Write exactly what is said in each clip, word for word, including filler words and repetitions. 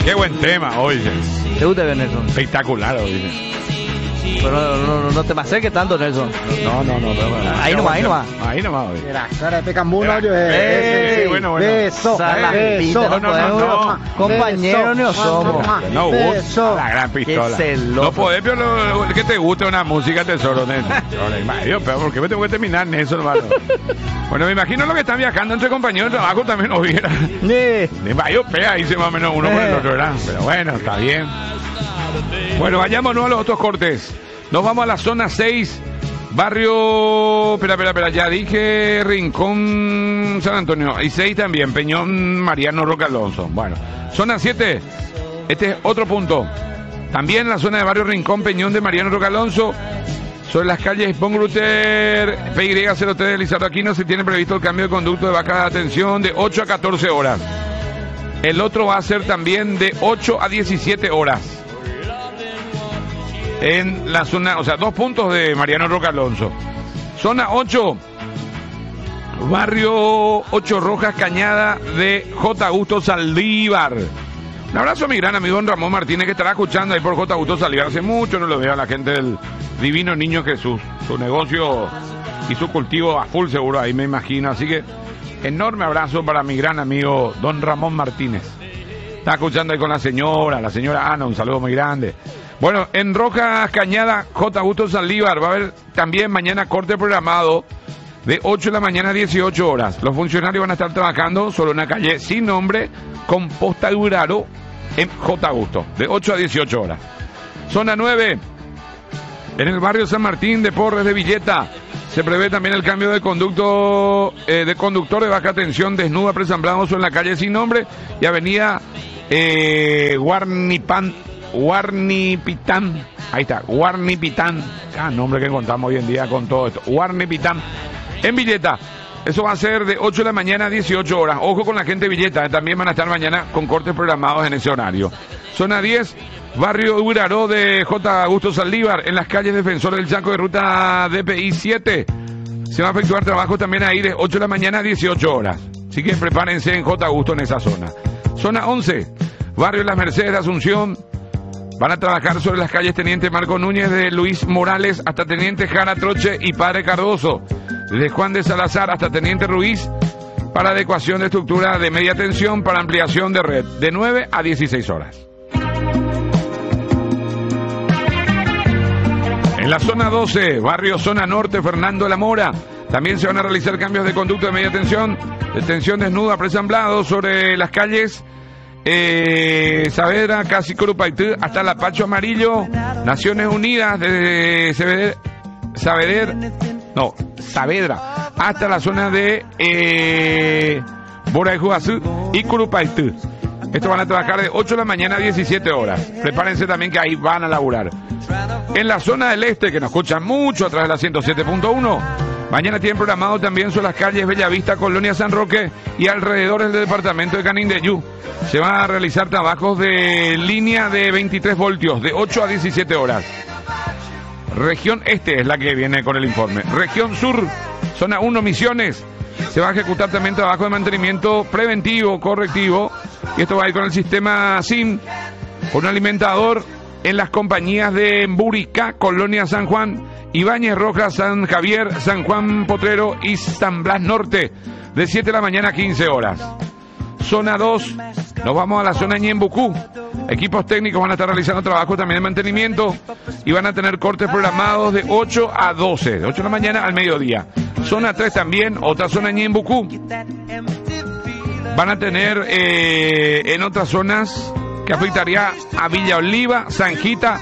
Qué buen tema, oye. ¿Te gusta ver, Nelson? Espectacular, oye. Pero no, no, no, no te me acerques tanto, Nelson. No, no, no. Pero, bueno, ahí nomás, ahí nomás. Ahí nomás, oye. Mira, cara de pecambuno, Mira. yo. Eh, Eh, bueno, bueno. Beso, Sala, beso. pita, no no, podemos. no. Compañeros ni somos. No, vos, Beso. la gran pistola. Qué celoso. No podés, pero lo, lo que te gusta una música tesoro, Nelson. Yo, pero ¿por qué me tengo que terminar en eso, hermano? Bueno, me imagino lo que están viajando entre compañeros de trabajo también lo viera. Eh, De mayo pega, dice más o menos uno por el otro, ¿verdad? Pero bueno, está bien. Bueno, vayámonos a los otros cortes. Nos vamos a la zona seis, barrio... Espera, espera, espera, ya dije Rincón San Antonio. Y seis también, Peñón Mariano Roca Alonso. Bueno, zona siete, este es otro punto. También la zona de barrio Rincón, Peñón de Mariano Roca Alonso. Sobre las calles Bongruter, P Y cero tres de Lizardo Aquino, se tiene previsto el cambio de conducto de baja de atención de ocho a catorce horas. El otro va a ser también de ocho a diecisiete horas. En la zona, o sea, dos puntos de Mariano Roca Alonso. Zona ocho, barrio Ocho Rojas, Cañada de J. Augusto Saldívar. Un abrazo a mi gran amigo don Ramón Martínez, que estará escuchando ahí por J. Augusto Saldívar. Hace mucho no lo veo a la gente del Divino Niño Jesús. Su negocio y su cultivo a full seguro ahí, me imagino. Así que enorme abrazo para mi gran amigo don Ramón Martínez. Está escuchando ahí con la señora, la señora Ana, un saludo muy grande. Bueno, en Rojas Cañada, J. Augusto Saldívar, va a haber también mañana corte programado de ocho de la mañana a dieciocho horas. Los funcionarios van a estar trabajando sobre una calle sin nombre con posta Duraro en J. Augusto, de ocho a dieciocho horas. Zona nueve, en el barrio San Martín de Porres de Villeta, se prevé también el cambio de conducto eh, de conductor de baja tensión desnudo presamblado en la calle sin nombre y avenida eh, Guarnipan, Guarnipitán, ahí está, Guarnipitán, ah, nombre que encontramos hoy en día con todo esto, Guarnipitán, en Villeta. Eso va a ser de ocho de la mañana a dieciocho horas. Ojo con la gente de Villeta, eh, también van a estar mañana con cortes programados en ese horario. Zona diez, barrio Uraró de J. Augusto Saldívar, en las calles Defensor del Chaco de ruta D P I siete. Se va a efectuar trabajo también ahí de ocho de la mañana a dieciocho horas. Así que prepárense en J. Augusto en esa zona. Zona once, barrio Las Mercedes de Asunción. Van a trabajar sobre las calles Teniente Marco Núñez de Luis Morales hasta Teniente Jara Troche y Padre Cardoso. Desde Juan de Salazar hasta Teniente Ruiz para adecuación de estructura de media tensión para ampliación de red de nueve a dieciséis horas. En la zona doce, barrio Zona Norte, Fernando de la Mora, también se van a realizar cambios de conducto de media tensión, de tensión desnuda presamblado sobre las calles eh, Saavedra, Casi Curupaitú hasta La Pacho Amarillo, Naciones Unidas desde Saavedra, Saavedra no, Saavedra, hasta la zona de eh, Bora de Juazú y Curupaitú. Estos van a trabajar de ocho de la mañana a diecisiete horas. Prepárense también que ahí van a laburar. En la zona del este, que nos escuchan mucho a través de la ciento siete punto uno, mañana tienen programado también son las calles Bellavista, Colonia San Roque y alrededores del departamento de Canindeyú. Se van a realizar trabajos de línea de veintitrés voltios, de ocho a diecisiete horas. Región Este es la que viene con el informe. Región Sur, zona uno, Misiones. Se va a ejecutar también trabajo de mantenimiento preventivo, correctivo. Y esto va a ir con el sistema S I M, con un alimentador en las compañías de Buricá, Colonia San Juan, Ibáñez Rojas, San Javier, San Juan Potrero y San Blas Norte, de siete de la mañana a quince horas. Zona dos, nos vamos a la zona Ñembucú. Equipos técnicos van a estar realizando trabajo también de mantenimiento y van a tener cortes programados de ocho a doce, de ocho de la mañana al mediodía. Zona tres también, otra zona Ñembucú. Van a tener eh, en otras zonas que afectaría a Villa Oliva, Sanjita,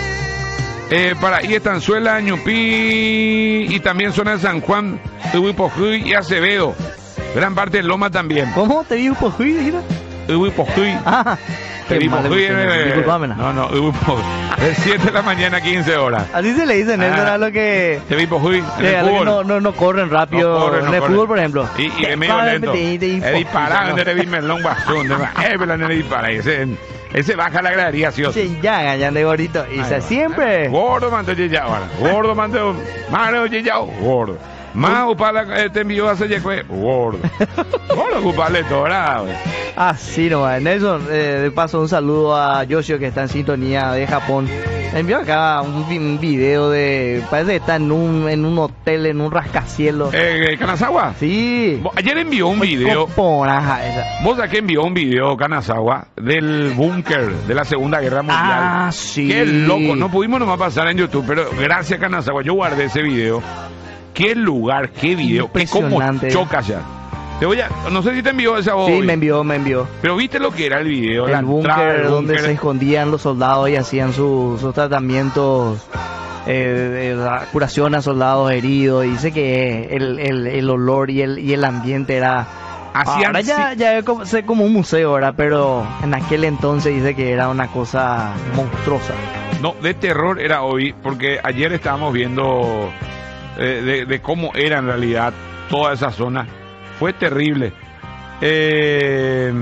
eh, para Iestanzuela, Ñupí y también zona de San Juan, Ubipojuy y Acevedo. Gran parte de Loma también. ¿Cómo te digo Ubipojuy, dijera? Ubipojuy. Ah, Te qué mal, Ubipojuy, eh, disculpame. no, no, Ubipojuy. De siete de la mañana a quince horas. Así se le dice, Nelson, Ah. a lo que... Te Ubipojuy, en Eh, el a lo que fútbol. no, no, no corren rápido No corren, no en el corren. fútbol, por ejemplo. Y, y es medio lento. De- de- de- Es disparado, de Melón Guasón. Eh, pero no dispara. Ese, ese baja la gradería, sí o sí. Sí, ya, ya de gordito. Y Ahí se va. siempre... Gordo, mando Yeyao. ahora. Gordo, mando. Mano Yeyao. Gordo. Más upala eh, te envió hace yecue. Gordo. Gordo ocupale todo, Así nomás. Nelson, eh, de paso un saludo a Yoshio que está en sintonía de Japón. Me envió acá un, vi- un video de... Parece que está en un, en un hotel, en un rascacielos. Eh, Kanazawa. Sí. Vos- Ayer envió un video. Coponaja esa. Vos sabés que envió un video Kanazawa del búnker de la Segunda Guerra Mundial. Ah, sí. Qué loco. No pudimos nomás pasar en YouTube, pero gracias Kanazawa. Yo guardé ese video. Qué lugar, qué video. Qué cómo Impresionante. choca ya. Te voy a... No sé si te envió esa voz. Sí, hoy, me envió, me envió. Pero viste lo que era el video. la El entrada búnker del donde búnker. se escondían los soldados y hacían su- sus tratamientos eh, de la curación a soldados heridos. Dice que el, el, el olor y el, y el ambiente era... Hacían Ahora ya, sí- ya es como, es como un museo, ¿verdad? Pero en aquel entonces dice que era una cosa monstruosa. No, de terror era hoy, porque ayer estábamos viendo eh, de, de cómo era en realidad toda esa zona. Fue terrible. Eh,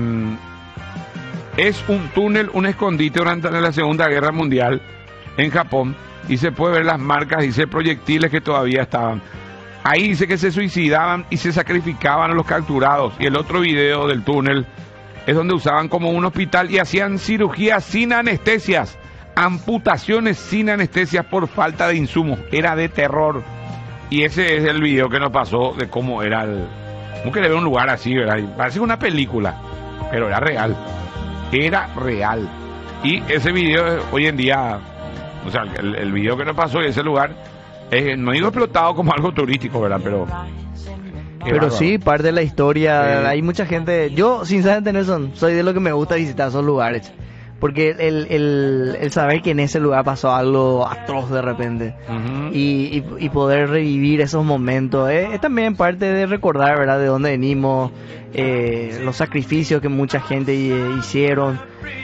es un túnel, un escondite durante la Segunda Guerra Mundial en Japón, y se puede ver las marcas, dice proyectiles que todavía estaban. Ahí dice que se suicidaban y se sacrificaban a los capturados. Y el otro video del túnel es donde usaban como un hospital y hacían cirugías sin anestesias, amputaciones sin anestesias por falta de insumos. Era de terror. Y ese es el video que nos pasó de cómo era el... Nunca le veo un lugar así, ¿verdad? Y parece una película, pero era real. Era real. Y ese video eh, hoy en día, o sea, el, el video que nos pasó y ese lugar, eh, no digo explotado como algo turístico, ¿verdad? Pero... qué Pero bárbaro. sí, parte de la historia. Sí. Hay mucha gente... Yo, sinceramente, Nelson, soy de lo que me gusta visitar esos lugares. Porque el, el, el saber que en ese lugar pasó algo atroz de repente. Ujú. y, y, y poder revivir esos momentos eh, es también parte de recordar, ¿verdad?, de dónde venimos, eh, los sacrificios que mucha gente eh, hicieron.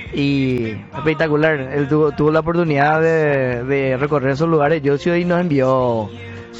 Y espectacular. Él tuvo, tuvo la oportunidad de, de recorrer esos lugares. Yo sí, y nos envió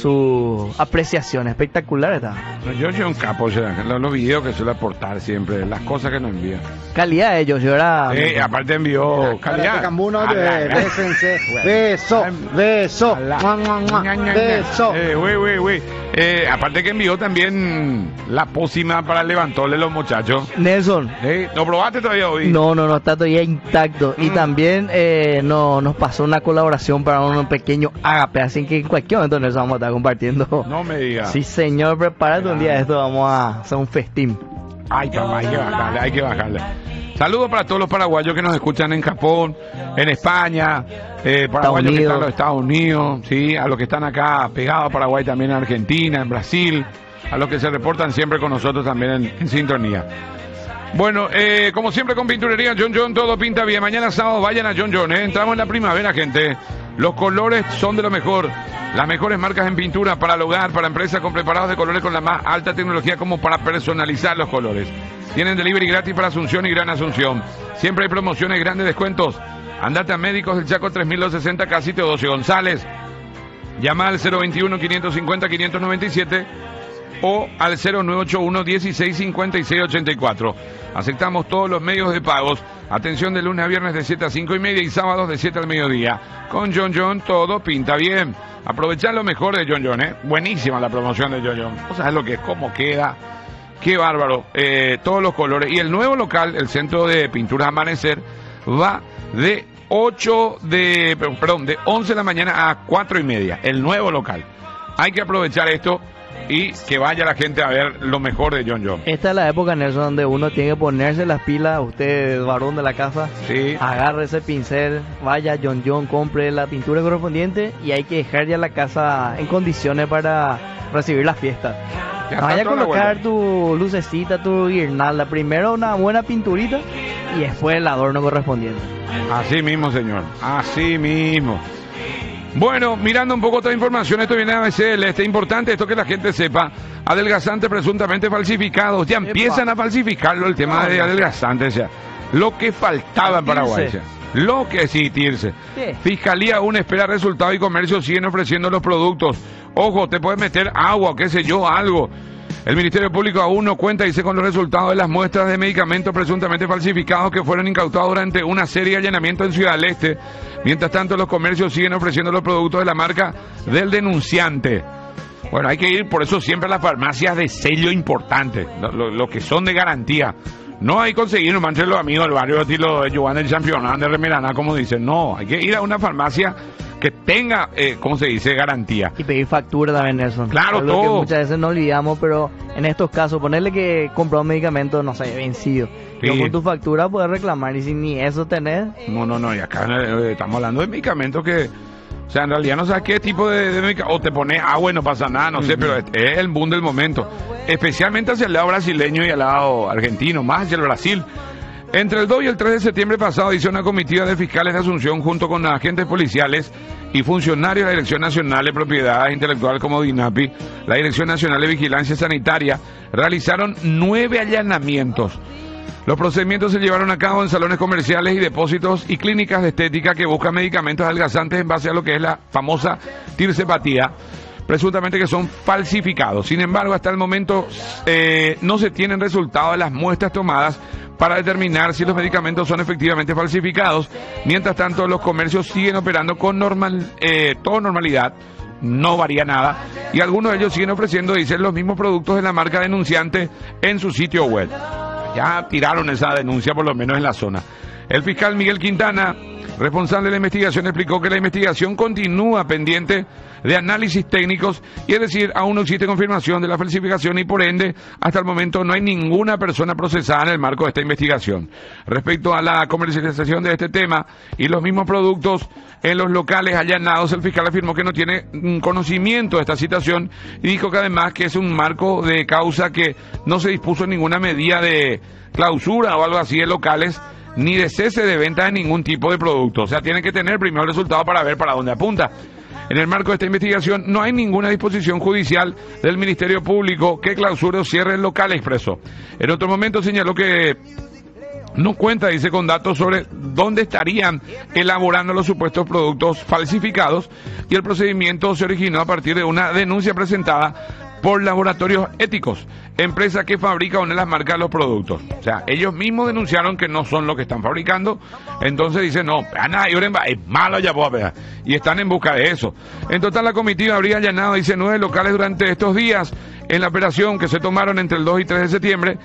su apreciación. Espectacular está. Yo soy un capo, o sea, los, los videos que suele aportar siempre, las cosas que nos envía. Calidad de ellos, yo era... Eh, aparte envió calidad. Cambuno, Ah, la- la- bésense. Beso, beso, la- mua, mua, mua, ña, ña, ña. beso. Eh, güey, güey, güey. Eh, aparte que envió también la pócima para levantarle los muchachos. Nelson. Eh, ¿lo probaste todavía hoy? No, no, no, está todavía intacto. Y Mm. también eh, no, nos pasó una colaboración para un pequeño ágape, así que en cualquier momento nos vamos a estar compartiendo. No me digas. Sí, señor, prepárate un día de esto, vamos a hacer un festín. Ay, papá, hay que bajarle, hay que bajarle. Saludos para todos los paraguayos que nos escuchan en Japón, en España, eh, paraguayos que Unidos. están en los Estados Unidos, sí, a los que están acá pegados a Paraguay, también en Argentina, en Brasil, a los que se reportan siempre con nosotros también en, en sintonía. Bueno, eh, como siempre con Pinturería John John, todo pinta bien. Mañana sábado vayan a John John, eh. Entramos en la primavera, gente. Los colores son de lo mejor. Las mejores marcas en pintura para el hogar, para empresas con preparados de colores con la más alta tecnología como para personalizar los colores. Tienen delivery gratis para Asunción y Gran Asunción. Siempre hay promociones, grandes descuentos. Andate a Médicos del Chaco tres mil doscientos sesenta, casi Teodosio González. Llama al cero veintiuno, quinientos cincuenta, quinientos noventa y siete o al cero nueve ocho uno, dieciséis cincuenta y seis ochenta y cuatro. Aceptamos todos los medios de pagos. Atención de lunes a viernes de siete a cinco y media y sábados de siete al mediodía. Con John John todo pinta bien. Aprovechar lo mejor de John John, ¿eh? Buenísima la promoción de John John. O sea, es lo que es, cómo queda. Qué bárbaro. Eh, todos los colores. Y el nuevo local, el Centro de Pinturas Amanecer, va de ocho de, perdón, de once de la mañana a cuatro y media. El nuevo local. Hay que aprovechar esto y que vaya la gente a ver lo mejor de John John. Esta es la época, Nelson, donde uno tiene que ponerse las pilas. Usted, varón de la casa, Sí. agarre ese pincel, vaya a John John, compre la pintura correspondiente y hay que dejar ya la casa en condiciones para recibir la fiesta. Ya está Vaya a toda la colocar vuelta. tu lucecita, tu guirnalda. Primero una buena pinturita y después el adorno correspondiente. Así mismo, señor. Así mismo. Bueno, mirando un poco otra información, esto viene de A B C L, este importante, esto que la gente sepa, adelgazantes presuntamente falsificados, ya empiezan a falsificarlo el tema de adelgazantes, o sea, lo que faltaba en Paraguay, o sea, lo que sí, Tirse. ¿Qué? Fiscalía aún espera resultados y comercios siguen ofreciendo los productos. Ojo, te puedes meter agua, qué sé yo, algo. El Ministerio Público aún no cuenta, dice, con los resultados de las muestras de medicamentos presuntamente falsificados que fueron incautados durante una serie de allanamientos en Ciudad del Este. Mientras tanto, los comercios siguen ofreciendo los productos de la marca del denunciante. Bueno, hay que ir por eso siempre a las farmacias de sello importante, lo, lo, lo que son de garantía. No hay que conseguir nomás entre los amigos del barrio, estilo de Giovanni el Champion, de Remerana, como dicen. No, hay que ir a una farmacia que tenga, eh, ¿cómo se dice?, garantía. Y pedir factura también, Nelson. Claro, Algo todo. que muchas veces no olvidamos, pero en estos casos, ponerle que compró un medicamento, no sé, vencido. Sí. Y con tu factura puedes reclamar, y si ni eso tenés... No, no, no, y acá eh, estamos hablando de medicamentos que... O sea, en realidad no sabes qué tipo de, de medicamento... O te pones agua y no pasa nada, no uh-huh. sé, pero es, es el boom del momento. Especialmente hacia el lado brasileño y al lado argentino, más hacia el Brasil. Entre el dos y el tres de septiembre pasado hizo una comitiva de fiscales de Asunción junto con agentes policiales y funcionarios de la Dirección Nacional de Propiedad Intelectual como DINAPI, la Dirección Nacional de Vigilancia Sanitaria, realizaron nueve allanamientos. Los procedimientos se llevaron a cabo en salones comerciales y depósitos y clínicas de estética que buscan medicamentos adelgazantes en base a lo que es la famosa tirsepatía, presuntamente que son falsificados. Sin embargo, hasta el momento eh, no se tienen resultados de las muestras tomadas para determinar si los medicamentos son efectivamente falsificados. Mientras tanto, los comercios siguen operando con normal, eh, toda normalidad, no varía nada, y algunos de ellos siguen ofreciendo, dicen, los mismos productos de la marca denunciante en su sitio web. Ya tiraron esa denuncia, por lo menos en la zona. El fiscal Miguel Quintana, responsable de la investigación, explicó que la investigación continúa pendiente de análisis técnicos, y es decir, aún no existe confirmación de la falsificación y por ende, hasta el momento no hay ninguna persona procesada en el marco de esta investigación. Respecto a la comercialización de este tema y los mismos productos en los locales allanados, el fiscal afirmó que no tiene conocimiento de esta situación y dijo que además que es un marco de causa que no se dispuso ninguna medida de clausura o algo así de locales, ni de cese de venta de ningún tipo de producto. O sea, tienen que tener primero el resultado para ver para dónde apunta. En el marco de esta investigación no hay ninguna disposición judicial del Ministerio Público que clausure o cierre el local, expresó. En otro momento señaló que no cuenta, dice, con datos sobre dónde estarían elaborando los supuestos productos falsificados, y el procedimiento se originó a partir de una denuncia presentada por Laboratorios Éticos, empresa que fabrica una de las marcas de los productos. O sea, ellos mismos denunciaron que no son lo que están fabricando, entonces dicen, no, es malo ya puedo ver, y están en busca de eso. En total, la comitiva habría allanado, dice, nueve locales durante estos días en la operación que se tomaron entre el dos y tres de septiembre,